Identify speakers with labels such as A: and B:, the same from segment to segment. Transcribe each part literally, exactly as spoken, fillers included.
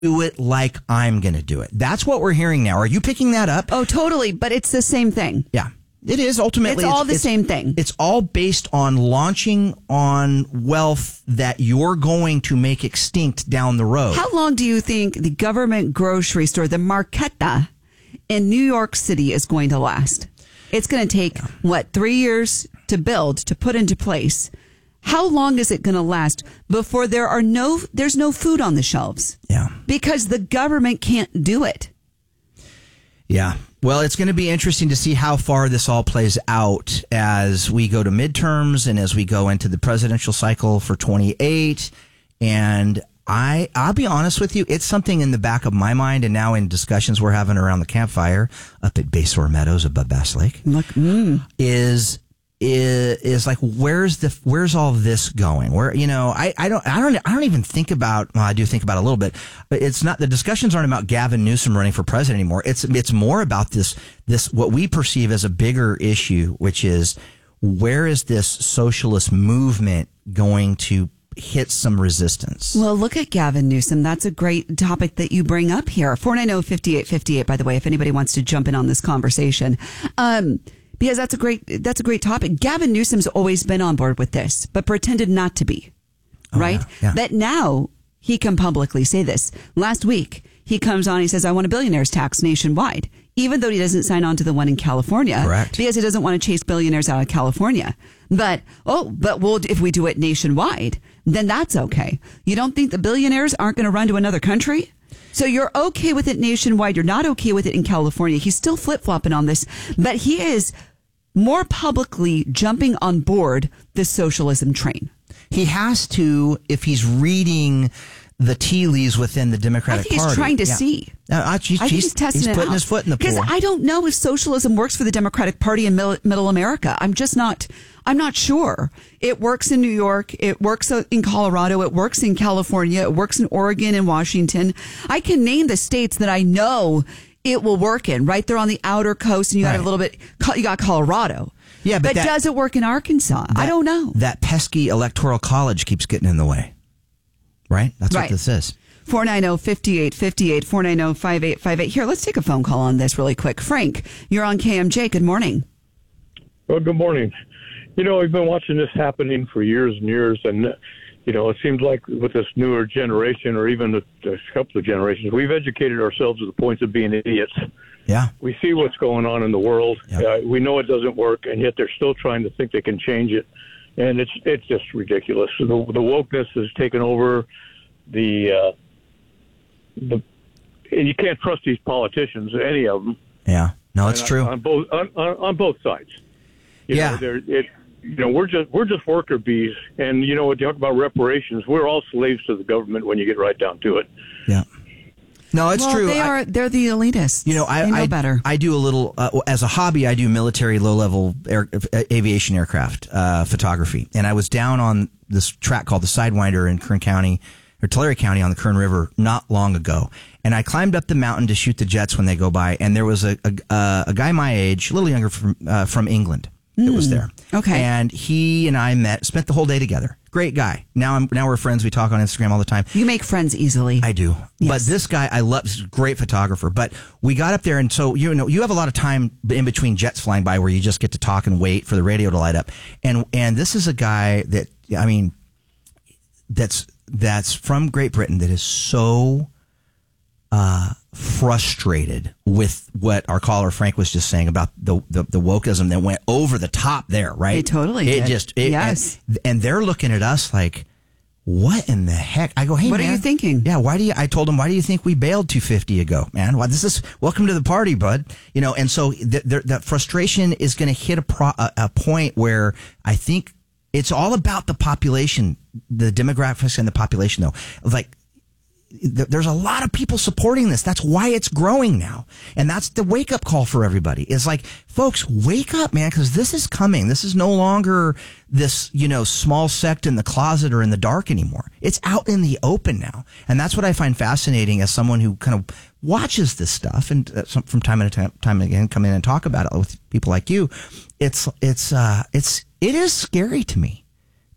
A: do it like I'm going to do it. That's what we're hearing now. Are you picking that up?
B: Oh, totally. But it's the same thing.
A: Yeah, it is. Ultimately,
B: it's all
A: it's,
B: the
A: it's,
B: same thing.
A: It's all based on launching on wealth that you're going to make extinct down the road.
B: How long do you think the government grocery store, the Marquetta in New York City, is going to last? It's going to take, yeah. what, three years to build, to put into place. How long is it going to last before there are no, there's no food on the shelves?
A: Yeah.
B: Because the government can't do it.
A: Yeah. Well, it's going to be interesting to see how far this all plays out as we go to midterms and as we go into the presidential cycle for twenty-eight. And I, I'll be honest with you, it's something in the back of my mind, and now in discussions we're having around the campfire up at Basehor Meadows above Bass Lake,
B: Look, mm.
A: is is is like, where's the where's all this going? Where, you know, I, I don't I don't I don't even think about well, I do think about it a little bit, but it's not, the discussions aren't about Gavin Newsom running for president anymore. It's it's more about this this what we perceive as a bigger issue, which is, where is this socialist movement going to hit some resistance?
B: Well, look at Gavin Newsom. That's a great topic that you bring up here. four nine zero, five eight five eight, by the way, if anybody wants to jump in on this conversation. Um, because that's a great, that's a great topic. Gavin Newsom's always been on board with this, but pretended not to be,
A: oh,
B: right?
A: Yeah, yeah.
B: That now he can publicly say this. Last week, he comes on, he says, I want a billionaire's tax nationwide, even though he doesn't sign on to the one in California.
A: Correct.
B: Because he doesn't want to chase billionaires out of California. But, oh, but we'll, if we do it nationwide, then that's okay. You don't think the billionaires aren't going to run to another country? So you're okay with it nationwide. You're not okay with it in California. He's still flip-flopping on this, but he is more publicly jumping on board the socialism train.
A: He has to, if he's reading the tea leaves within the Democratic
B: I think
A: Party.
B: He's trying to
A: yeah.
B: see.
A: Uh, uh, geez,
B: I think he's testing
A: he's
B: it
A: putting
B: out.
A: his foot in the pool.
B: Because I don't know if socialism works for the Democratic Party in middle, middle America. I'm just not, I'm not sure. It works in New York. It works in Colorado. It works in California. It works in Oregon and Washington. I can name the states that I know it will work in, right? They're on the outer coast, and you got
A: right.
B: a little bit, you got Colorado.
A: Yeah, but,
B: but
A: that,
B: does it work in Arkansas?
A: That,
B: I don't know.
A: That pesky electoral college keeps getting in the way, right? That's
B: right.
A: what this is.
B: four nine zero, five eight five eight, four nine zero, five eight five eight. Here, let's take a phone call on this really quick. Frank, you're on K M J. Good morning.
C: Well, good morning. You know, we've been watching this happening for years and years, and, you know, it seems like with this newer generation, or even a couple of generations, we've educated ourselves to the point of being idiots.
A: Yeah.
C: We see what's going on in the world.
A: Yep.
C: Uh, we know it doesn't work, and yet they're still trying to think they can change it. And it's it's just ridiculous. The, the wokeness has taken over. The uh, the and you can't trust these politicians, any of them.
A: Yeah. No, it's
C: and
A: true.
C: On, on both on, on both sides. You
A: yeah.
C: know, they're, it, you know, we're just we're just worker bees, and you know, when you talk about reparations, we're all slaves to the government when you get right down to it.
A: Yeah. No, it's
B: well,
A: true.
B: They are,
A: I,
B: they're the elitists.
A: You know, I,
B: they know
A: I,
B: better.
A: I do a little, uh, as a hobby, I do military low-level air, aviation aircraft uh, photography. And I was down on this track called the Sidewinder in Kern County, or Tulare County on the Kern River not long ago. And I climbed up the mountain to shoot the jets when they go by. And there was a, a, uh, a guy my age, a little younger, from, uh, from England that mm, was there.
B: Okay.
A: And he and I met, spent the whole day together. Great guy. Now I'm now we're friends. We talk on Instagram all the time.
B: You make friends easily.
A: I do.
B: Yes.
A: But this guy, I love, he's a great photographer. But we got up there, and so, you know, you have a lot of time in between jets flying by where you just get to talk and wait for the radio to light up. And and this is a guy that, I mean, that's that's from Great Britain that is so uh, frustrated with what our caller Frank was just saying about the, the, the wokeism that went over the top there, right?
B: They totally
A: It
B: did.
A: just, it,
B: yes.
A: And, and they're looking at us like, what in the heck? I go, hey,
B: what
A: man,
B: are you thinking?
A: Yeah, why do you, I told him, why do you think we bailed two fifty ago, man? Why, this is, welcome to the party, bud. You know, and so th- th- that frustration is going to hit a, pro, a, a point where I think it's all about the population, the demographics and the population, though. Like, there's a lot of people supporting this. That's why it's growing now. And that's the wake up call for everybody. It's like, folks, wake up, man, because this is coming. This is no longer this, you know, small sect in the closet or in the dark anymore. It's out in the open now. And that's what I find fascinating as someone who kind of watches this stuff and uh, some, from time to time, time again, come in and talk about it with people like you. It's, it's, uh, it's, it is scary to me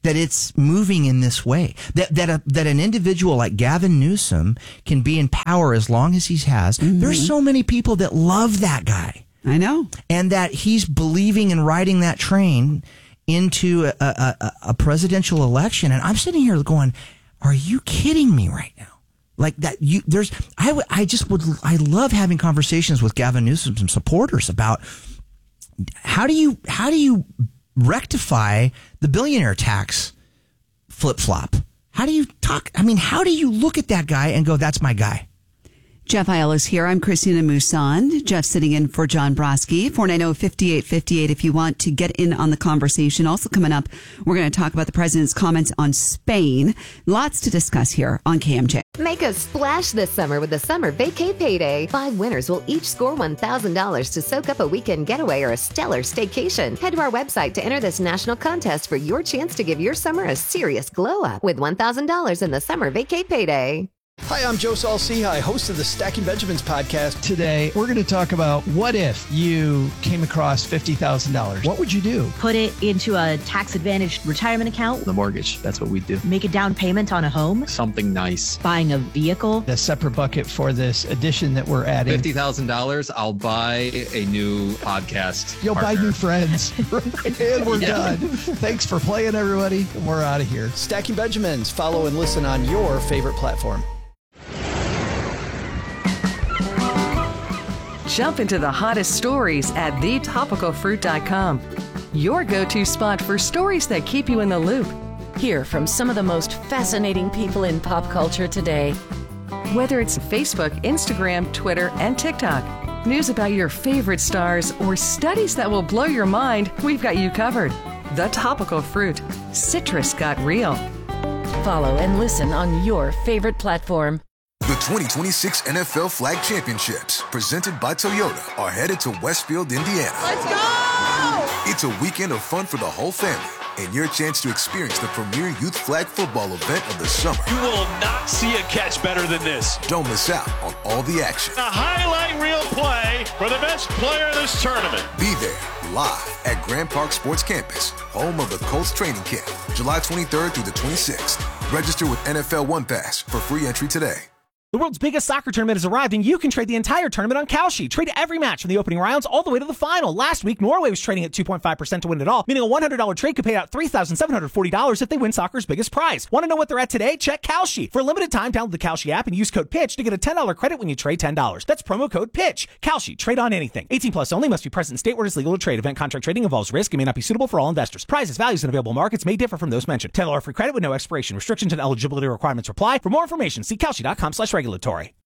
A: that it's moving in this way. That that a, that an individual like Gavin Newsom can be in power as long as he has. Mm-hmm. There's so many people that love that guy.
B: I know.
A: And that he's believing in riding that train into a, a, a presidential election. And I'm sitting here going, are you kidding me right now? Like that, you there's I w- I just would I love having conversations with Gavin Newsom's supporters about how do you how do you rectify the billionaire tax flip flop? How do you talk? I mean, how do you look at that guy and go, that's my guy?
B: Jeff Aiello here. I'm Christina Mousson. Jeff sitting in for John Brodsky. four nine zero, five eight five eight if you want to get in on the conversation. Also coming up, we're going to talk about the president's comments on Spain. Lots to discuss here on K M J.
D: Make a splash this summer with the Summer Vacay Payday. Five winners will each score one thousand dollars to soak up a weekend getaway or a stellar staycation. Head to our website to enter this national contest for your chance to give your summer a serious glow up with one thousand dollars in the Summer Vacay Payday.
E: Hi, I'm Joe Saul-Sehy, host of the Stacking Benjamins podcast.
F: Today, we're going to talk about what if you came across fifty thousand dollars? What would you do?
G: Put it into a tax-advantaged retirement account.
H: The mortgage, that's what we do.
G: Make a down payment on a home.
H: Something nice.
G: Buying a vehicle.
F: A separate bucket for this addition that we're adding.
H: fifty thousand dollars, I'll buy a new podcast
F: You'll
H: partner.
F: buy new friends. And we're yeah. done. Thanks for playing, everybody. We're out of here.
E: Stacking Benjamins. Follow and listen on your favorite platform.
I: Jump into the hottest stories at the topical fruit dot com. Your go-to spot for stories that keep you in the loop.
J: Hear from some of the most fascinating people in pop culture today.
I: Whether it's Facebook, Instagram, Twitter, and TikTok, news about your favorite stars, or studies that will blow your mind, we've got you covered. The Topical Fruit. Citrus got real.
J: Follow and listen on your favorite platform.
K: The twenty twenty-six N F L Flag Championships, presented by Toyota, are headed to Westfield, Indiana.
L: Let's go!
K: It's a weekend of fun for the whole family and your chance to experience the premier youth flag football event of the summer.
M: You will not see a catch better than this.
K: Don't miss out on all the action.
M: A highlight reel play for the best player in this tournament.
K: Be there live at Grand Park Sports Campus, home of the Colts training camp, July twenty-third through the twenty-sixth. Register with N F L One Pass for free entry today.
N: The world's biggest soccer tournament has arrived, and you can trade the entire tournament on Kalshi. Trade every match from the opening rounds all the way to the final. Last week, Norway was trading at two point five percent to win it all, meaning a one hundred dollars trade could pay out three thousand seven hundred forty dollars if they win soccer's biggest prize. Want to know what they're at today? Check Kalshi. For a limited time, download the Kalshi app and use code PITCH to get a ten dollars credit when you trade ten dollars. That's promo code PITCH. Kalshi. Trade on anything. eighteen plus only. Must be present in state where it's legal to trade. Event contract trading involves risk and may not be suitable for all investors. Prizes, values, and available markets may differ from those mentioned. ten dollars free credit with no expiration. Restrictions and eligibility requirements apply. For more information, see Kalshi.com slash regulatory.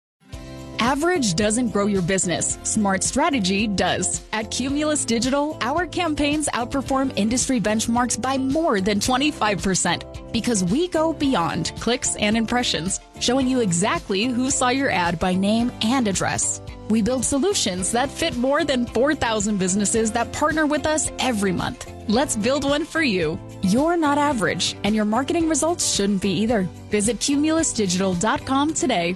O: Average doesn't grow your business. Smart strategy does. At Cumulus Digital, our campaigns outperform industry benchmarks by more than twenty-five percent because we go beyond clicks and impressions, showing you exactly who saw your ad by name and address. We build solutions that fit more than four thousand businesses that partner with us every month. Let's build one for you. You're not average, and your marketing results shouldn't be either. Visit cumulus digital dot com today.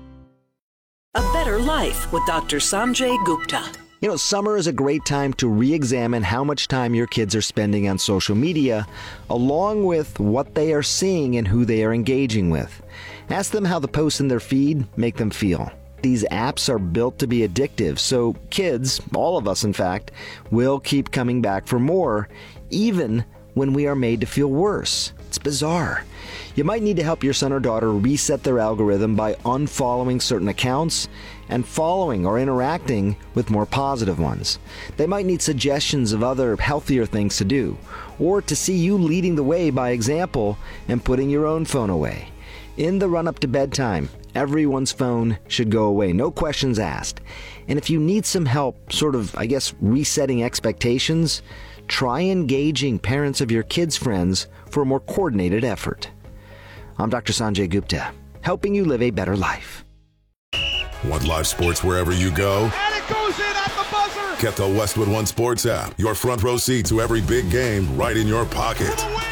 P: A Better Life with Doctor Sanjay Gupta.
Q: You know, summer is a great time to re-examine how much time your kids are spending on social media, along with what they are seeing and who they are engaging with. Ask them how the posts in their feed make them feel. These apps are built to be addictive, so kids, all of us in fact, will keep coming back for more, even when we are made to feel worse. It's bizarre. You might need to help your son or daughter reset their algorithm by unfollowing certain accounts and following or interacting with more positive ones. They might need suggestions of other healthier things to do, or to see you leading the way by example and putting your own phone away. In the run-up to bedtime, everyone's phone should go away, no questions asked. And if you need some help, sort of, I guess, resetting expectations, try engaging parents of your kids' friends for a more coordinated effort. I'm Doctor Sanjay Gupta, helping you live a better life.
R: Want live sports wherever you go?
L: And it goes in at the buzzer!
R: Get the Westwood One Sports app. Your front row seat to every big game right in your pocket.
L: For the win!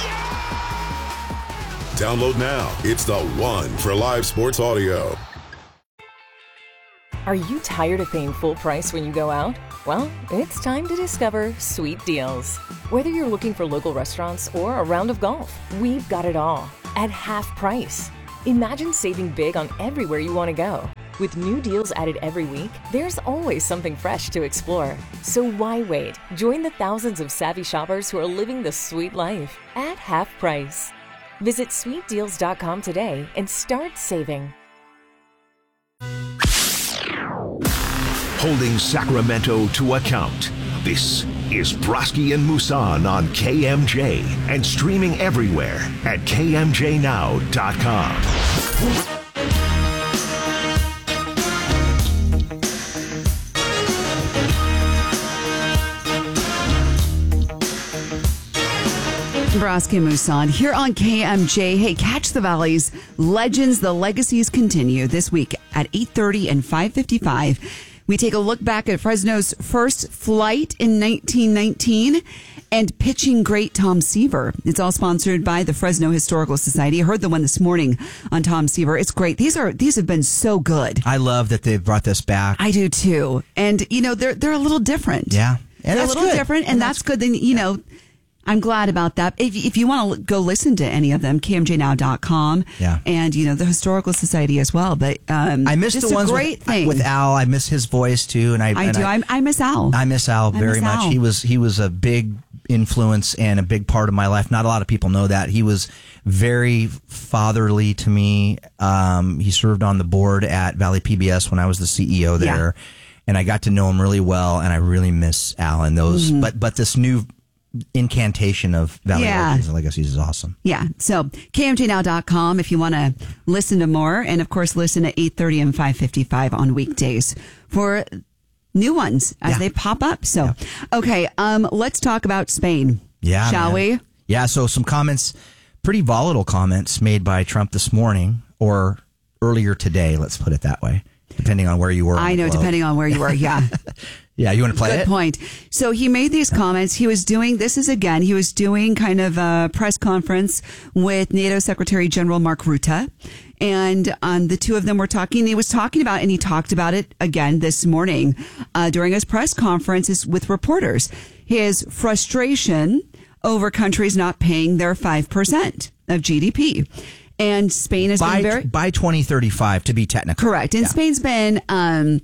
L: Yeah!
R: Download now. It's the one for live sports audio.
S: Are you tired of paying full price when you go out? Well, it's time to discover Sweet Deals. Whether you're looking for local restaurants or a round of golf, we've got it all at half price. Imagine saving big on everywhere you want to go. With new deals added every week, there's always something fresh to explore. So why wait? Join the thousands of savvy shoppers who are living the sweet life at half price. Visit sweet deals dot com today and start saving.
T: Holding Sacramento to account. This is Broski and Musan on K M J and streaming everywhere at K M J now dot com.
B: Broski and Musan here on K M J. Hey, catch the Valley's Legends, the Legacies continue this week at eight thirty and five fifty-five. We take a look back at Fresno's first flight in nineteen nineteen and pitching great Tom Seaver. It's all sponsored by the Fresno Historical Society. I heard the one this morning on Tom Seaver. It's great. These are these have been so good.
A: I love that they've brought this back.
B: I do too. And you know, they're they're a little different.
A: Yeah. And
B: they're
A: that's
B: a little
A: good.
B: different, and,
A: and
B: that's, that's good. Then you know, I'm glad about that. If, if you want to go listen to any of them, K M J now dot com.
A: Yeah.
B: And, you know, the Historical Society as well. But um,
A: I miss
B: just
A: the ones
B: a great
A: with,
B: thing.
A: with Al. I miss his voice, too. And I,
B: I
A: and
B: do.
A: I,
B: I, I miss Al.
A: I miss Al
B: I
A: very
B: miss
A: much.
B: Al.
A: He was he was a big influence and a big part of my life. Not a lot of people know that. He was very fatherly to me. Um, he served on the board at Valley P B S when I was the C E O there. Yeah. And I got to know him really well, and I really miss Al and those. Mm-hmm. But but this new incantation of Valley
B: yeah.
A: Legends and Legacies is awesome.
B: Yeah. So K M J now dot com if you want to listen to more, and of course listen at eight thirty and five fifty-five on weekdays for new ones as yeah. they pop up. So, yeah. okay, um, let's talk about Spain.
A: Yeah,
B: shall
A: man.
B: we?
A: Yeah. So some comments, pretty volatile comments made by Trump this morning or earlier today. Let's put it that way, depending on where you were.
B: I know, depending on where you were. Yeah.
A: Yeah, you want to play
B: Good
A: it?
B: Good point. So he made these comments. He was doing, this is again, he was doing kind of a press conference with NATO Secretary General Mark Rutte. And um, the two of them were talking. He was talking about, and he talked about it again this morning uh, during his press conferences with reporters. His frustration over countries not paying their five percent of G D P. And Spain has
A: by,
B: been very...
A: By twenty thirty-five, to be technical.
B: Correct. And yeah. Spain's been... Um,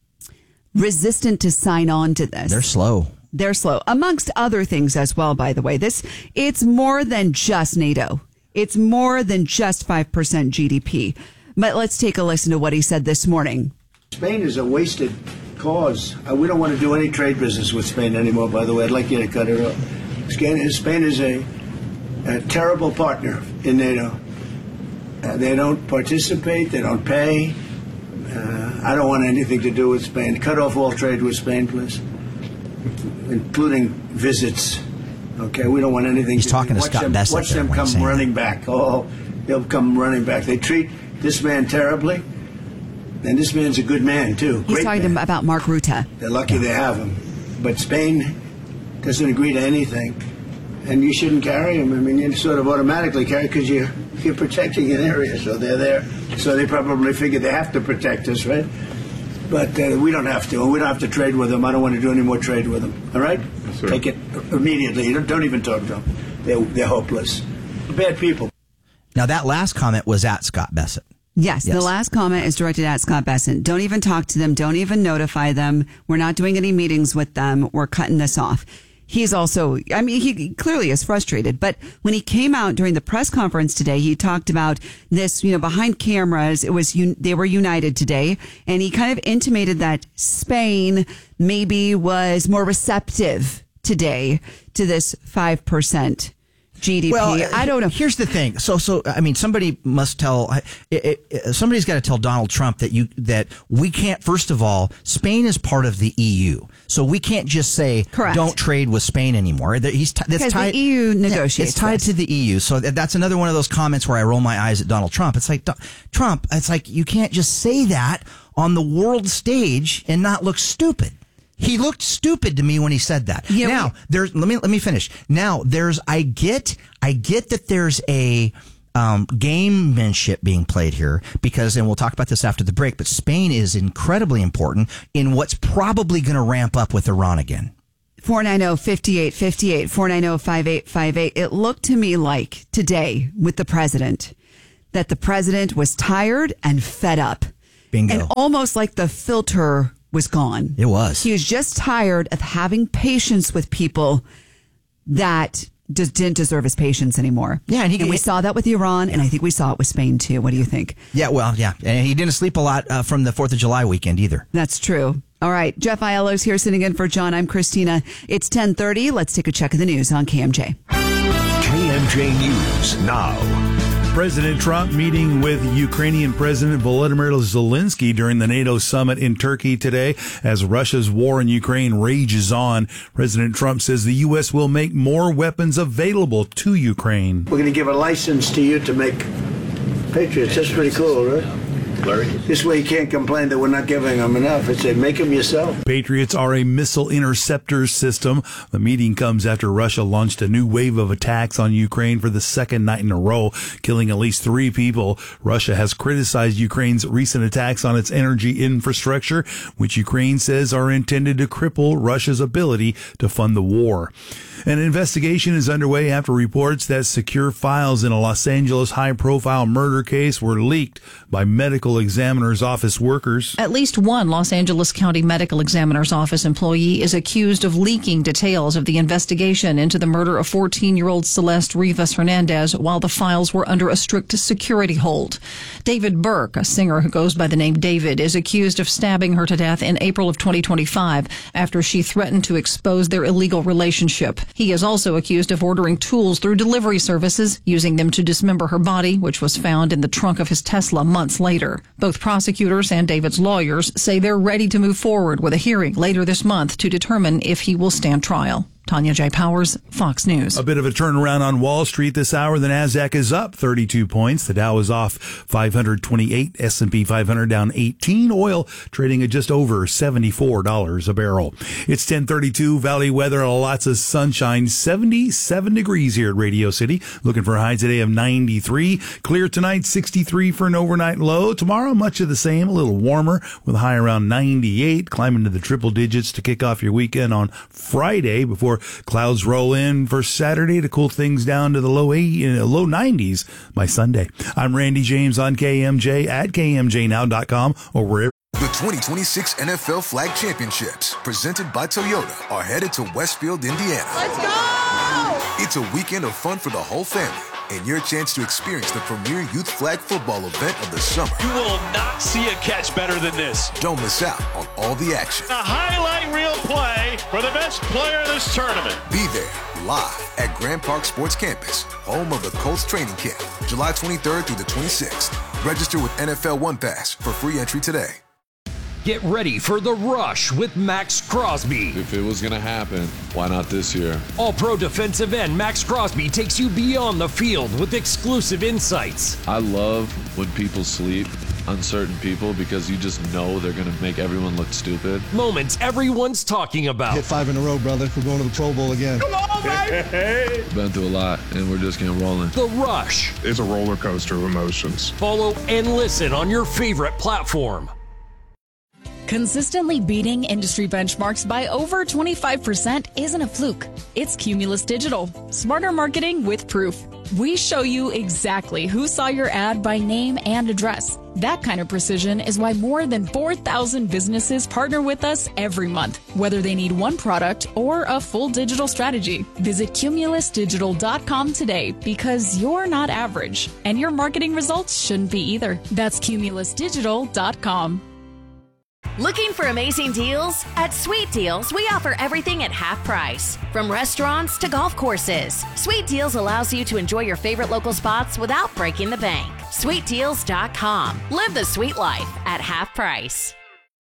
B: resistant to sign on to this.
A: They're slow.
B: They're slow, amongst other things as well, by the way. This, it's more than just NATO. It's more than just five percent G D P. But let's take a listen to what he said this morning.
U: Spain is a wasted cause. Uh, we don't want to do any trade business with Spain anymore, by the way. I'd like you to cut it off. Spain is a, a terrible partner in NATO. Uh, they don't participate. They don't pay. Uh, I don't want anything to do with Spain. Cut off all trade with Spain, please, including visits. Okay, we don't want anything.
A: He's
U: to
A: talking
U: do.
A: to
U: watch
A: Scott
U: them,
A: Bessent.
U: Watch them come running back. Oh, they'll come running back. They treat this man terribly, and this man's a good man too.
B: He's
U: Great
B: talking
U: man.
B: about Mark Rutte.
U: They're lucky they have him, but Spain doesn't agree to anything, and you shouldn't carry him. I mean, you sort of automatically carry because you. You're protecting an area, so they're there. So they probably figure they have to protect us, right? But uh, we don't have to, and we don't have to trade with them. I don't want to do any more trade with them. All right? Yes, take it immediately. You don't, don't even talk to them. They're, they're hopeless. Bad people.
A: Now, that last comment was at Scott Bessent.
B: Yes, yes, the last comment is directed at Scott Bessent. Don't even talk to them. Don't even notify them. We're not doing any meetings with them. We're cutting this off. He's also, I mean, he clearly is frustrated. But when he came out during the press conference today, he talked about this, you know, behind cameras. It was, they were united today. And he kind of intimated that Spain maybe was more receptive today to this five percent G D P.
A: Well,
B: I don't know.
A: Here's the thing. So, so I mean, somebody must tell. It, it, somebody's got to tell Donald Trump that you that we can't. First of all, Spain is part of the E U, so we can't just say
B: Correct.
A: Don't trade with Spain anymore. He's t- that's
B: because
A: tied,
B: the E U negotiates.
A: It's tied
B: this.
A: to the E U, so that's another one of those comments where I roll my eyes at Donald Trump. It's like Trump. It's like you can't just say that on the world stage and not look stupid. He looked stupid to me when he said that.
B: Yeah,
A: now,
B: we,
A: there's let me let me finish. Now, there's I get I get that there's a um, gamemanship being played here because, and we'll talk about this after the break, but Spain is incredibly important in what's probably going to ramp up with Iran again.
B: four nine zero, five eight five eight, four nine zero, five eight five eight. It looked to me like today with the president that the president was tired and fed up.
A: Bingo.
B: And almost like the filter was gone.
A: It was.
B: He was just tired of having patience with people that just didn't deserve his patience anymore.
A: Yeah, and, he,
B: and we
A: it,
B: saw that with Iran, and I think we saw it with Spain too. What do you think?
A: Yeah, well, yeah. And he didn't sleep a lot uh, from the fourth of July weekend either.
B: That's true. All right, Jeff Aiello's here sitting in for John. I'm Christina. It's ten thirty. Let's take a check of the news on K M J.
T: K M J News now.
C: President Trump meeting with Ukrainian President Volodymyr Zelensky during the NATO summit in Turkey today as Russia's war in Ukraine rages on. President Trump says the U S will make more weapons available to Ukraine.
U: We're going to give a license to you to make Patriots. That's pretty cool, right? This way you can't complain that we're not giving them enough. It's say, make them yourself.
C: Patriots are a missile interceptor system. The meeting comes after Russia launched a new wave of attacks on Ukraine for the second night in a row, killing at least three people. Russia has criticized Ukraine's recent attacks on its energy infrastructure, which Ukraine says are intended to cripple Russia's ability to fund the war. An investigation is underway after reports that secure files in a Los Angeles high-profile murder case were leaked by medical examiner's office workers.
V: At least one Los Angeles County Medical Examiner's Office employee is accused of leaking details of the investigation into the murder of fourteen-year-old Celeste Rivas Hernandez while the files were under a strict security hold. David Burke, a singer who goes by the name David, is accused of stabbing her to death in April of twenty twenty-five after she threatened to expose their illegal relationship. He is also accused of ordering tools through delivery services, using them to dismember her body, which was found in the trunk of his Tesla months later. Both prosecutors and David's lawyers say they're ready to move forward with a hearing later this month to determine if he will stand trial. Tanya J. Powers, Fox News.
C: A bit of a turnaround on Wall Street this hour. The Nasdaq is up thirty-two points. The Dow is off five hundred twenty-eight. S and P five hundred down eighteen. Oil trading at just over seventy-four dollars a barrel. It's ten thirty-two. Valley weather, lots of sunshine. seventy-seven degrees here at Radio City. Looking for a high today of ninety-three. Clear tonight, sixty-three for an overnight low. Tomorrow, much of the same, a little warmer with a high around ninety-eight. Climbing to the triple digits to kick off your weekend on Friday before clouds roll in for Saturday to cool things down to the low eight, uh, low nineties by Sunday. I'm Randy James on K M J at K M J now dot com or wherever.
K: The twenty twenty-six N F L Flag Championships, presented by Toyota, are headed to Westfield, Indiana.
L: Let's go!
K: It's a weekend of fun for the whole family and your chance to experience the premier youth flag football event of the summer.
M: You will not see a catch better than this.
K: Don't miss out on all the action.
M: A highlight reel play for the best player in this tournament.
K: Be there live at Grand Park Sports Campus, home of the Colts training camp, July twenty-third through the twenty-sixth. Register with N F L One Pass for free entry today.
W: Get ready for The Rush with Max Crosby.
X: If it was going to happen, why not this year?
W: All-pro defensive end Max Crosby takes you beyond the field with exclusive insights.
X: I love when people sleep on certain people because you just know they're going to make everyone look stupid.
W: Moments everyone's talking about.
Y: Hit five in a row, brother. We're going to the Pro Bowl again.
M: Come on, baby!
X: Been through a lot, and we're just getting rolling.
W: The Rush.
Z: It's a roller coaster of emotions.
W: Follow and listen on your favorite platform.
O: Consistently beating industry benchmarks by over twenty-five percent isn't a fluke. It's Cumulus Digital. Smarter marketing with proof. We show you exactly who saw your ad by name and address. That kind of precision is why more than four thousand businesses partner with us every month, whether they need one product or a full digital strategy. Visit cumulus digital dot com today because you're not average, and your marketing results shouldn't be either. That's cumulus digital dot com.
J: Looking for amazing deals? At Sweet Deals, we offer everything at half price. From restaurants to golf courses, Sweet Deals allows you to enjoy your favorite local spots without breaking the bank. sweet deals dot com. Live the sweet life at half price.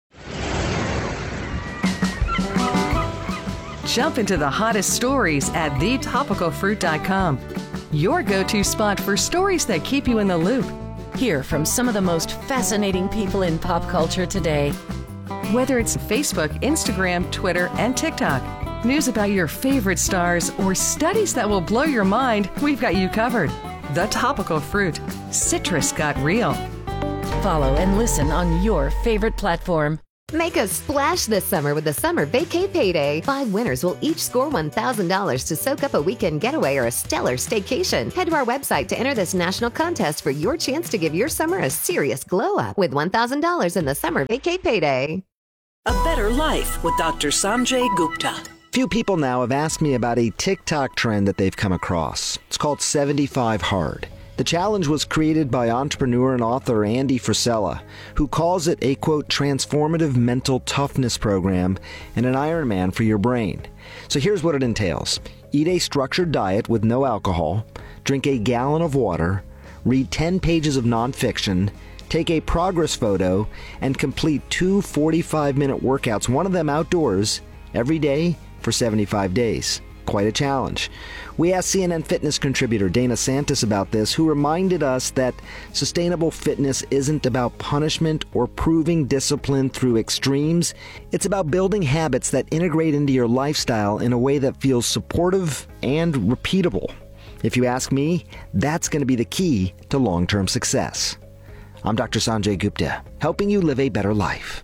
I: Jump into the hottest stories at the topical fruit dot com. Your go-to spot for stories that keep you in the loop.
J: Hear from some of the most fascinating people in pop culture today.
I: Whether it's Facebook, Instagram, Twitter, and TikTok, news about your favorite stars, or studies that will blow your mind, we've got you covered. the topical fruit. Citrus got real.
S: Follow and listen on your favorite platform.
D: Make a splash this summer with the Summer Vacay Payday. Five winners will each score one thousand dollars to soak up a weekend getaway or a stellar staycation. Head to our website to enter this national contest for your chance to give your summer a serious glow up with one thousand dollars in the Summer Vacay Payday.
P: A Better Life with Doctor Sanjay Gupta.
Q: Few people now have asked me about a TikTok trend that they've come across. It's called seventy-five hard. The challenge was created by entrepreneur and author Andy Frisella, who calls it a, quote, transformative mental toughness program and an Ironman for your brain. So here's what it entails. Eat a structured diet with no alcohol, drink a gallon of water, read ten pages of nonfiction, take a progress photo, and complete two forty-five minute workouts, one of them outdoors, every day for seventy-five days. Quite a challenge. We asked C N N Fitness contributor Dana Santis about this, who reminded us that sustainable fitness isn't about punishment or proving discipline through extremes. It's about building habits that integrate into your lifestyle in a way that feels supportive and repeatable. If you ask me, that's going to be the key to long-term success. I'm Doctor Sanjay Gupta, helping you live a better life.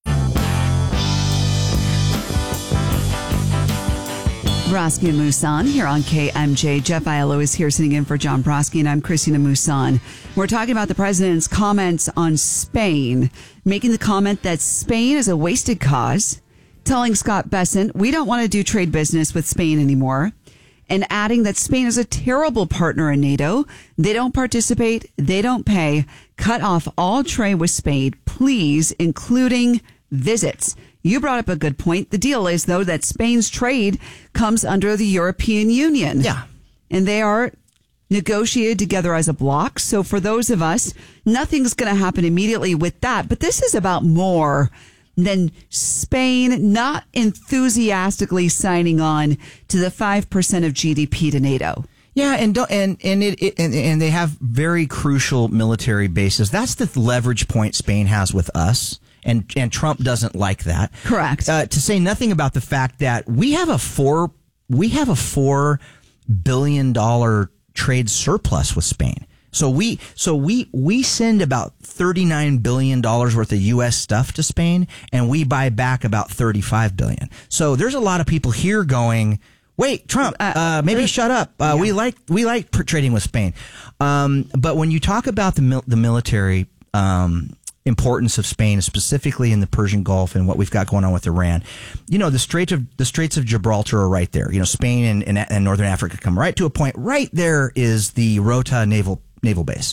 B: Broski and Musan here on K M J. Jeff Aiello is here sitting in for John Broski, and I'm Christina Musan. We're talking about the president's comments on Spain, making the comment that Spain is a wasted cause, telling Scott Bessent we don't want to do trade business with Spain anymore, and adding that Spain is a terrible partner in NATO. They don't participate, they don't pay. Cut off all trade with Spain, please, including visits. You brought up a good point. The deal is, though, that Spain's trade comes under the European Union.
A: Yeah.
B: And they are negotiated together as a bloc. So for those of us, nothing's going to happen immediately with that. But this is about more than Spain not enthusiastically signing on to the five percent of G D P to NATO.
A: Yeah, and don't, and and it, it and, and they have very crucial military bases. That's the leverage point Spain has with us. And and Trump doesn't like that.
B: Correct.
A: Uh, to say nothing about the fact that we have a four we have a four billion dollar trade surplus with Spain. So we so we we send about thirty nine billion dollars worth of U S stuff to Spain, and we buy back about thirty five billion. So there's a lot of people here going, wait, Trump, uh, maybe shut up. Uh, yeah. We like we like trading with Spain. Um, but when you talk about the mil- the military. Um, importance of Spain, specifically in the Persian Gulf and what we've got going on with Iran. You know, the Straits of the Straits of Gibraltar are right there. You know, Spain and, and, and Northern Africa come right to a point. Right there is the Rota naval naval base.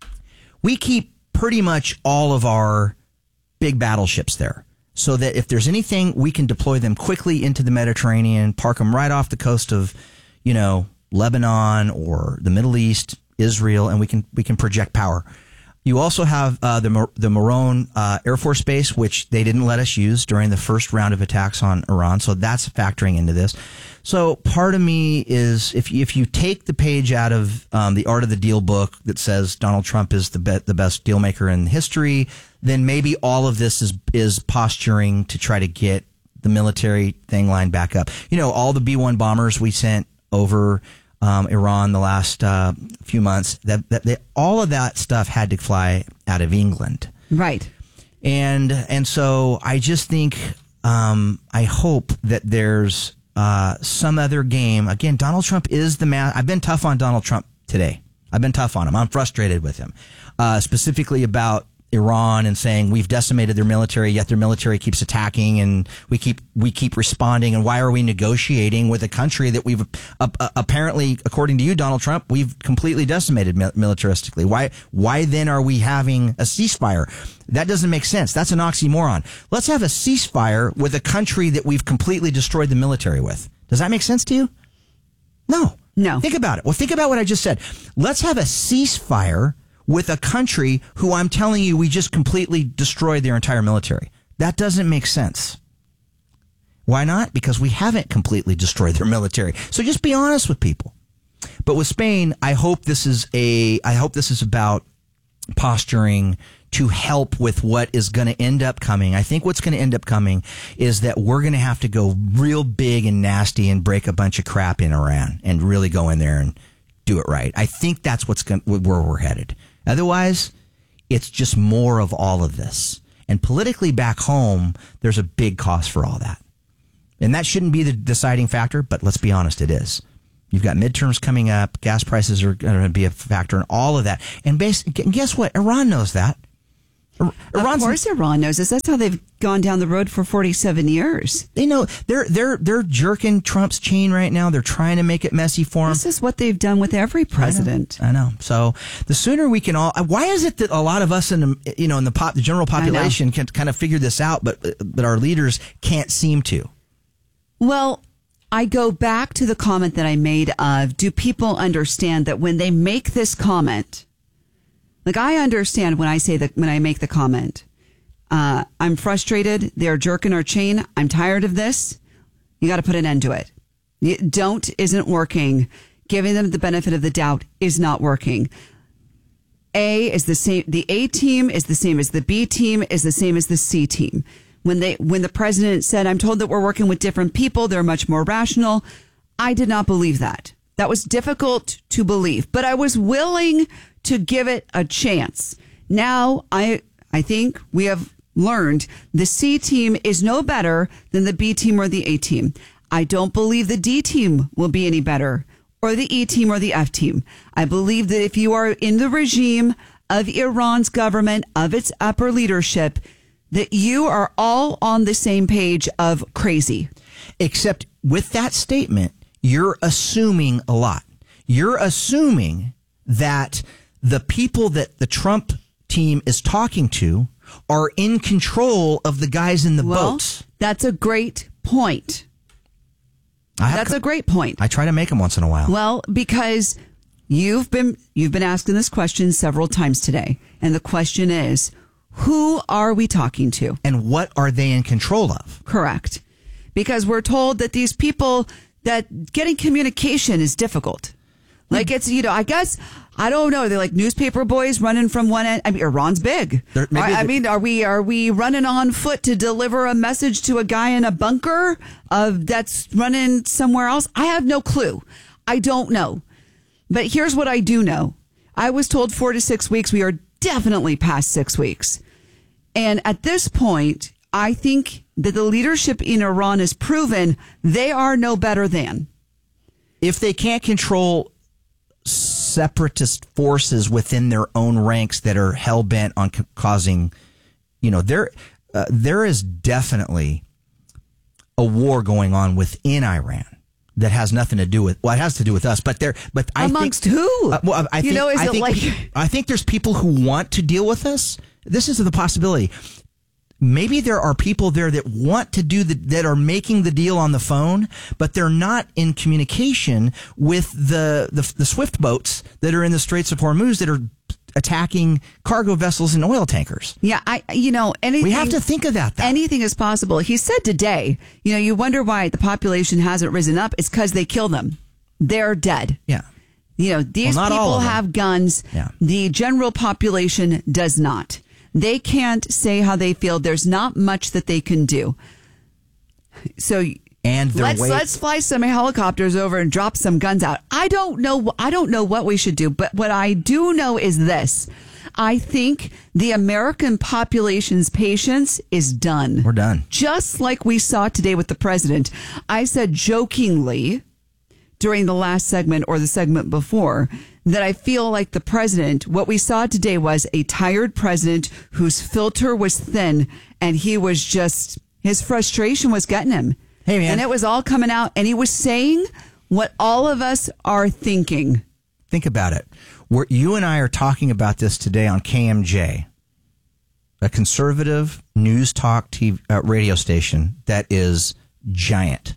A: We keep pretty much all of our big battleships there, so that if there's anything, we can deploy them quickly into the Mediterranean, park them right off the coast of, you know, Lebanon or the Middle East, Israel, and we can we can project power. You also have uh, the the Morone uh, Air Force Base, which they didn't let us use during the first round of attacks on Iran. So that's factoring into this. So part of me is, if you, if you take the page out of um, the Art of the Deal book that says Donald Trump is the be- the best deal maker in history, then maybe all of this is is posturing to try to get the military thing lined back up. You know, all the B one bombers we sent over Um, Iran the last uh, few months, that, that they, all of that stuff had to fly out of England.
B: Right.
A: And and so I just think, um, I hope that there's uh, some other game. Again, Donald Trump is the man. I've been tough on Donald Trump today. I've been tough on him. I'm frustrated with him, uh, specifically about Iran and saying we've decimated their military, yet their military keeps attacking, and we keep we keep responding. And why are we negotiating with a country that we've uh, uh, apparently, according to you, Donald Trump, we've completely decimated mil- militaristically? Why why then are we having a ceasefire? That doesn't make sense. That's an oxymoron. Let's have a ceasefire with a country that we've completely destroyed the military with. Does that make sense to you? No.
B: No.
A: Think about it. Well, think about what I just said. Let's have a ceasefire with a country who I'm telling you we just completely destroyed their entire military. That doesn't make sense. Why not? Because we haven't completely destroyed their military. So just be honest with people. But with Spain, I hope this is a I hope this is about posturing to help with what is going to end up coming. I think what's going to end up coming is that we're going to have to go real big and nasty and break a bunch of crap in Iran and really go in there and do it right. I think that's what's going where we're headed. Otherwise, it's just more of all of this. And politically back home, there's a big cost for all that. And that shouldn't be the deciding factor, but let's be honest, it is. You've got midterms coming up. Gas prices are going to be a factor in all of that. And base, guess what? Iran knows that.
B: Iran's, of course Iran knows this. That's how they've gone down the road for forty-seven years.
A: They know they're they're they're jerking Trump's chain right now. They're trying to make it messy for him.
B: This is what they've done with every president.
A: I know. I know. So the sooner we can all, why is it that a lot of us in the, you know, in the pop, the general population can kind of figure this out, but but our leaders can't seem to?
B: Well, I go back to the comment that I made of, do people understand that when they make this comment, like I understand when I say that, when I make the comment, uh, I'm frustrated. They're jerking our chain. I'm tired of this. You got to put an end to it. You don't isn't working. Giving them the benefit of the doubt is not working. A is the same. The A team is the same as the B team is the same as the C team. When they, when the president said, I'm told that we're working with different people, they're much more rational. I did not believe that. That was difficult to believe, but I was willing to give it a chance. Now I, I think we have learned the C team is no better than the B team or the A team. I don't believe the D team will be any better, or the E team or the F team. I believe that if you are in the regime of Iran's government, of its upper leadership, that you are all on the same page of crazy.
A: Except with that statement, you're assuming a lot. You're assuming that the people that the Trump team is talking to are in control of the guys in the
B: well,
A: boats.
B: That's a great point. That's co- a great point.
A: I try to make them once in a while.
B: Well, because you've been you've been asking this question several times today, and the question is, who are we talking to?
A: And what are they in control of?
B: Correct. Because we're told that these people, that getting communication is difficult. Like it's, you know, I guess, I don't know. They're like newspaper boys running from one end. I mean, Iran's big. I, I mean, are we, are we running on foot to deliver a message to a guy in a bunker of that's running somewhere else? I have no clue. I don't know. But here's what I do know. I was told four to six weeks. We are definitely past six weeks. And at this point, I think that the leadership in Iran has proven they are no better than.
A: If they can't control separatist forces within their own ranks that are hell bent on ca- causing, you know, there, uh, there is definitely a war going on within Iran that has nothing to do with, well, it has to do with us, but there, but I
B: amongst
A: think,
B: who?
A: Uh, well, I
B: you
A: think,
B: know, is
A: I
B: it
A: think,
B: like,
A: I think there's people who want to deal with us. This is the possibility. Maybe there are people there that want to do the, that are making the deal on the phone, but they're not in communication with the, the, the swift boats that are in the Straits of Hormuz that are attacking cargo vessels and oil tankers.
B: Yeah, I, you know, anything.
A: We have to think of that, though.
B: Anything is possible. He said today, you know, you wonder why the population hasn't risen up. It's because they killed them. They're dead.
A: Yeah.
B: You know, these
A: well,
B: people have guns.
A: Yeah.
B: The general population does not. They can't say how they feel. There's not much that they can do. So
A: and
B: let's
A: way-
B: let's fly some helicopters over and drop some guns out. I don't know. I don't know what we should do, but what I do know is this. I think the American population's patience is done.
A: We're done.
B: Just like we saw today with the president. I said jokingly during the last segment or the segment before that I feel like the president, what we saw today was a tired president whose filter was thin and he was just, his frustration was getting him.
A: Hey, man.
B: And it was all coming out and he was saying what all of us are thinking.
A: Think about it. We're, you and I are talking about this today on K M J, a conservative news talk T V, uh, radio station that is giant.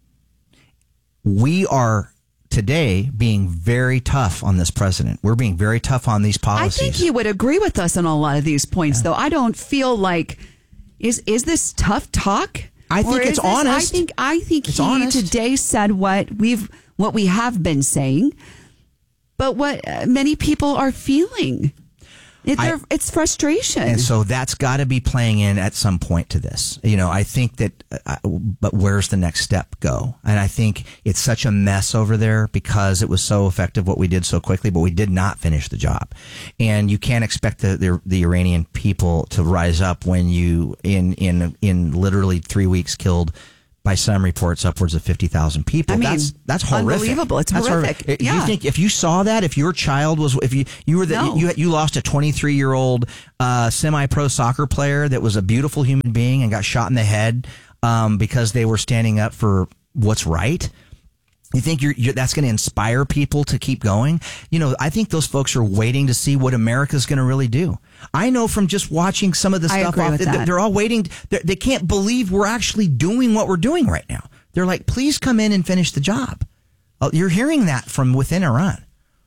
A: We are today being very tough on this president. We're being very tough on these policies.
B: I think he would agree with us on a lot of these points, yeah. though. I don't feel like, is is this tough talk?
A: I think it's
B: this,
A: honest.
B: I think I think
A: it's
B: he
A: honest.
B: today said what we've what we have been saying, but what uh, many people are feeling. It,
A: I,
B: it's frustration.
A: And so that's got to be playing in at some point to this. You know, I think that, uh, but where's the next step go? And I think it's such a mess over there because it was so effective what we did so quickly, but we did not finish the job. And you can't expect the, the, the Iranian people to rise up when you, in, in, in literally three weeks killed, by some reports, upwards of fifty thousand people.
B: I mean,
A: that's that's horrific.
B: Unbelievable. It's
A: that's
B: horrific.
A: horrific.
B: Yeah.
A: You think if you saw that, if your child was, if you you were the,
B: No.
A: you you lost a twenty-three year old uh, semi-pro soccer player that was a beautiful human being and got shot in the head um, because they were standing up for what's right. You think you're, you're, that's going to inspire people to keep going? You know, I think those folks are waiting to see what America's going to really do. I know from just watching some of the
B: I
A: stuff
B: agree
A: off,
B: with
A: they,
B: that.
A: they're all waiting. They're, they can't believe we're actually doing what we're doing right now. They're like, please come in and finish the job. Uh, You're hearing that from within Iran.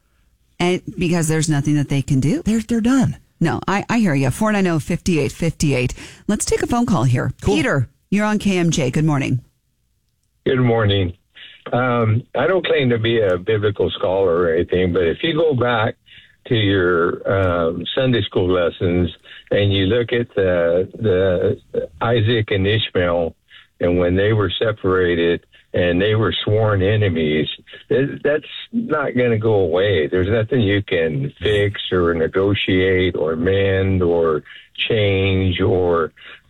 B: And because there's nothing that they can do.
A: They're, they're done.
B: No, I, I hear you. four nine zero, five eight five eight. Let's take a phone call here.
A: Cool.
B: Peter, you're on K M J. Good morning.
E: Good morning. Um, I don't claim to be a biblical scholar or anything, but if you go back to your um, Sunday school lessons and you look at the, the Isaac and Ishmael, and when they were separated and they were sworn enemies, that's not going to go away. There's nothing you can fix or negotiate or mend or change or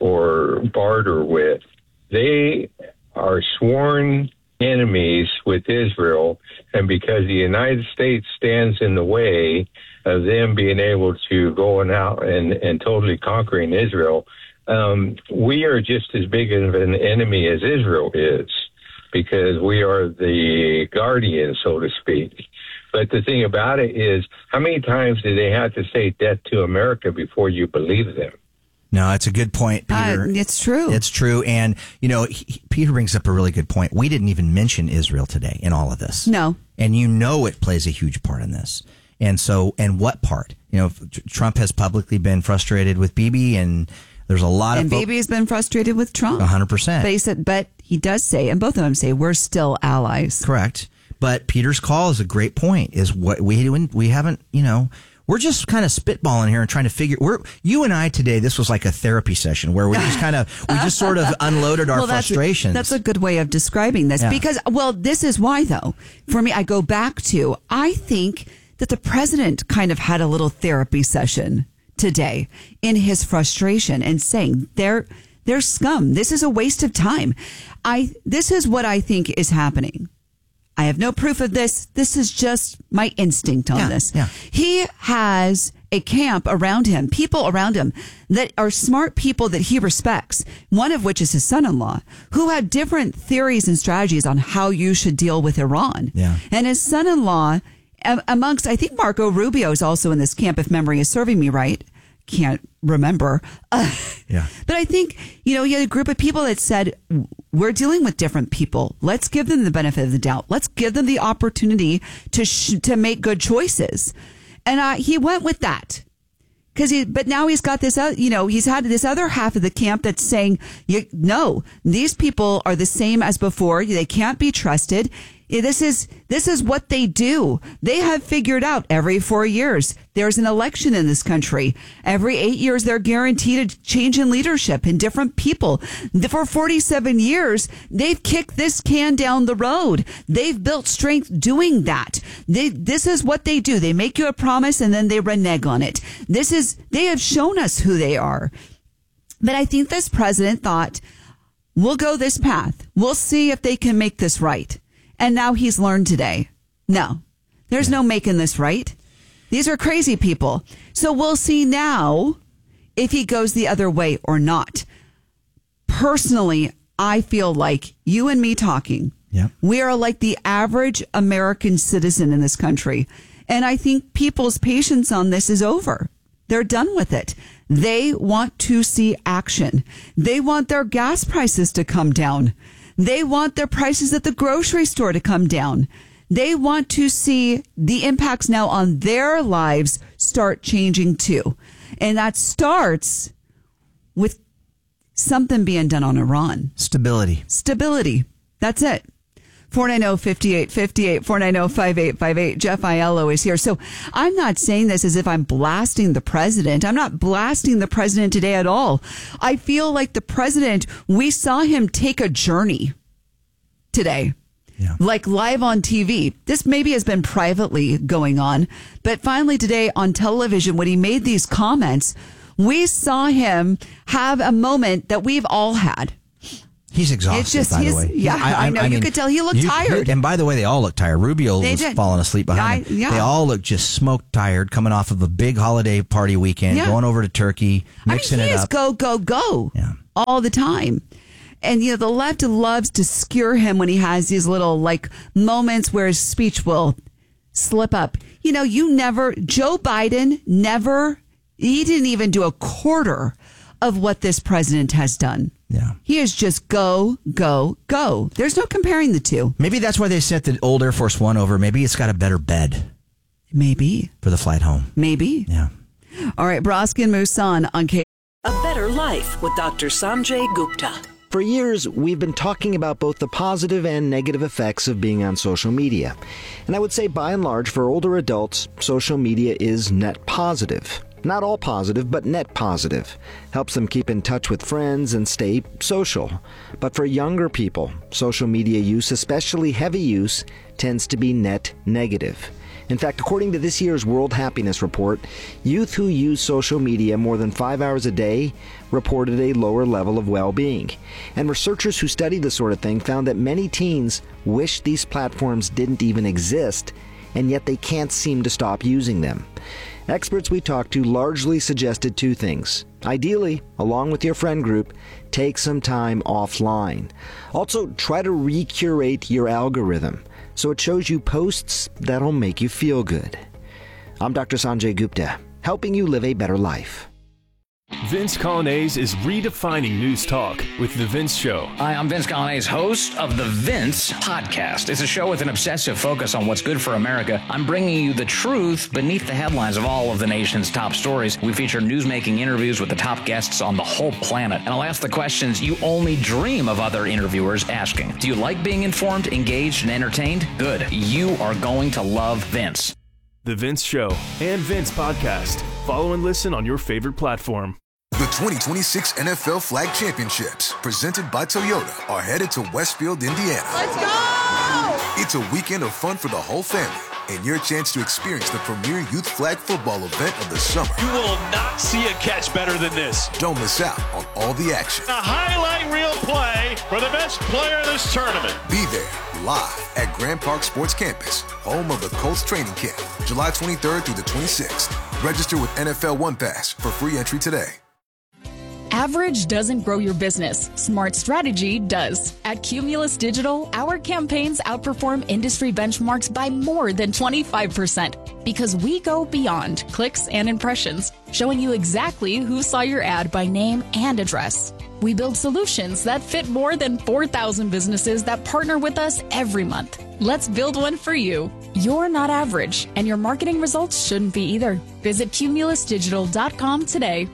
E: or barter with. They are sworn enemies with Israel, and because the United States stands in the way of them being able to go and out and, and totally conquering Israel, um, we are just as big of an enemy as Israel is, because we are the guardian, so to speak. But the thing about it is, how many times do they have to say death to America before you believe them?
A: No, it's a good point, Peter.
B: Uh, it's true.
A: It's true. And, you know, he, Peter brings up a really good point. We didn't even mention Israel today in all of this.
B: No.
A: And you know it plays a huge part in this. And so, and what part? You know, Trump has publicly been frustrated with Bibi, and there's a lot
B: and
A: of... And
B: Bibi has been frustrated with Trump.
A: one hundred percent.
B: But he said, but he does say, and both of them say, we're still allies.
A: Correct. But Peter's call is a great point, is what we we haven't, you know... We're just kind of spitballing here and trying to figure. We're you and I today. This was like a therapy session where we just kind of we just sort of unloaded our
B: well, that's,
A: frustrations.
B: That's a good way of describing this,
A: Yeah.
B: because well, this is why though. For me, I go back to I think that the president kind of had a little therapy session today in his frustration and saying they're they're scum. This is a waste of time. I this is what I think is happening. I have no proof of this. This is just my instinct on
A: Yeah,
B: this.
A: yeah.
B: He has a camp around him, people around him that are smart people that he respects, one of which is his son-in-law, who had different theories and strategies on how you should deal with Iran.
A: Yeah.
B: And his son-in-law, am- amongst, I think Marco Rubio is also in this camp, if memory is serving me right. Can't remember. Uh,
A: Yeah.
B: But I think, you know, he had a group of people that said, we're dealing with different people. Let's give them the benefit of the doubt. Let's give them the opportunity to sh- to make good choices. And uh, he went with that. Cause he, but now he's got this, uh, you know, he's had this other half of the camp that's saying, you, no, these people are the same as before. They can't be trusted. This is, this is what they do. They have figured out every four years, there's an election in this country. Every eight years, they're guaranteed a change in leadership and different people. For forty-seven years, they've kicked this can down the road. They've built strength doing that. They, this is what they do. They make you a promise and then they renege on it. This is, they have shown us who they are. But I think this president thought, we'll go this path. We'll see if they can make this right. And now he's learned today. No, there's no making this right. These are crazy people. So we'll see now if he goes the other way or not. Personally, I feel like you and me talking,
A: yeah.
B: we are like the average American citizen in this country. And I think people's patience on this is over. They're done with it. They want to see action. They want their gas prices to come down. They want their prices at the grocery store to come down. They want to see the impacts now on their lives start changing too. And that starts with something being done on Iran.
A: Stability.
B: Stability. That's it. four nine zero, five eight five eight, four nine zero, five eight five eight. Jeff Aiello is here. So I'm not saying this as if I'm blasting the president. I'm not blasting the president today at all. I feel like the president, we saw him take a journey today. Yeah. Like live on T V. This maybe has been privately going on, but finally today on television, when he made these comments, we saw him have a moment that we've all had.
A: He's exhausted,
B: it's just,
A: by
B: his,
A: the way.
B: Yeah, I, I know. I mean, you could tell he looked
A: you,
B: tired.
A: And by the way, they all look tired. Rubio
B: they
A: was
B: did.
A: falling asleep behind
B: I,
A: him.
B: yeah.
A: They all look just smoke tired, coming off of a big holiday party weekend, yeah. going over to Turkey, mixing
B: I mean, he
A: it
B: is
A: up.
B: go, go, go
A: yeah.
B: all the time. And, you know, the left loves to skewer him when he has these little, like, moments where his speech will slip up. You know, you never, Joe Biden never, he didn't even do a quarter of what this president has done.
A: Yeah.
B: He is just go, go, go. There's no comparing the two.
A: Maybe that's why they sent the old Air Force One over. Maybe it's got a better bed.
B: Maybe.
A: For the flight home.
B: Maybe.
A: Yeah.
B: All right, Brosky and Musan on K.
P: A Better Life with Doctor Sanjay Gupta.
Q: For years, we've been talking about both the positive and negative effects of being on social media. And I would say, by and large, for older adults, social media is net positive. Not all positive, but net positive. Helps them keep in touch with friends and stay social. But for younger people, social media use, especially heavy use, tends to be net negative. In fact, according to this year's World Happiness Report, youth who use social media more than five hours a day reported a lower level of well-being. And researchers who study this sort of thing found that many teens wish these platforms didn't even exist, and yet they can't seem to stop using them. Experts we talked to largely suggested two things. Ideally, along with your friend group, take some time offline. Also, try to recurate your algorithm so it shows you posts that'll make you feel good. I'm Doctor Sanjay Gupta, helping you live a better life.
F: Vince Coglianese is redefining news talk with The Vince Show.
G: Hi, I'm Vince Coglianese, host of The Vince Podcast. It's a show with an obsessive focus on what's good for America. I'm bringing you the truth beneath the headlines of all of the nation's top stories. We feature newsmaking interviews with the top guests on the whole planet. And I'll ask the questions you only dream of other interviewers asking. Do you like being informed, engaged, and entertained? Good. You are going to love Vince.
F: The Vince Show and Vince Podcast. Follow and listen on your favorite platform.
K: The twenty twenty-six N F L Flag Championships, presented by Toyota, are headed to Westfield, Indiana.
L: Let's go!
K: It's a weekend of fun for the whole family and your chance to experience the premier youth flag football event of the summer.
M: You will not see a catch better than this.
K: Don't miss out on all the action.
M: A highlight reel play for the best player in this tournament.
K: Be there live at Grand Park Sports Campus, home of the Colts training camp, July twenty-third through the twenty-sixth. Register with N F L One Pass for free entry today.
O: Average doesn't grow your business. Smart strategy does. At Cumulus Digital, our campaigns outperform industry benchmarks by more than twenty-five percent because we go beyond clicks and impressions, showing you exactly who saw your ad by name and address. We build solutions that fit more than four thousand businesses that partner with us every month. Let's build one for you. You're not average, and your marketing results shouldn't be either. Visit cumulus digital dot com today.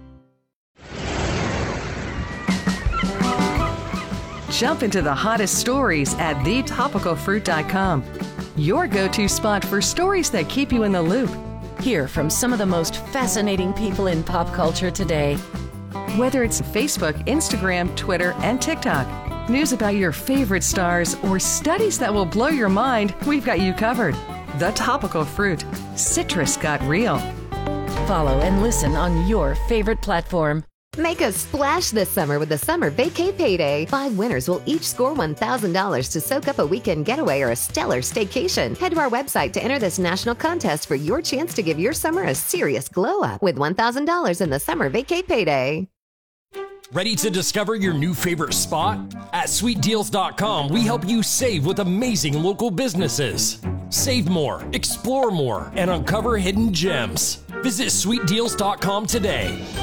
I: Jump into the hottest stories at the topical fruit dot com. Your go-to spot for stories that keep you in the loop.
S: Hear from some of the most fascinating people in pop culture today.
I: Whether it's Facebook, Instagram, Twitter, and TikTok, news about your favorite stars, or studies that will blow your mind, we've got you covered. The Topical Fruit. Citrus got real.
S: Follow and listen on your favorite platform.
D: Make a splash this summer with the Summer Vacay Payday. Five winners will each score one thousand dollars to soak up a weekend getaway or a stellar staycation. Head to our website to enter this national contest for your chance to give your summer a serious glow up with one thousand dollars in the Summer Vacay Payday.
W: Ready to discover your new favorite spot? At sweet deals dot com, we help you save with amazing local businesses. Save more, explore more, and uncover hidden gems. Visit sweet deals dot com today.